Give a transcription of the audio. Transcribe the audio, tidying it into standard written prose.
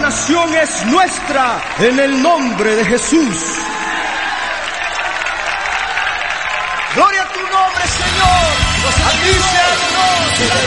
nación es nuestra en el nombre de Jesús. Gloria a tu nombre, Señor. A ti sea Dios.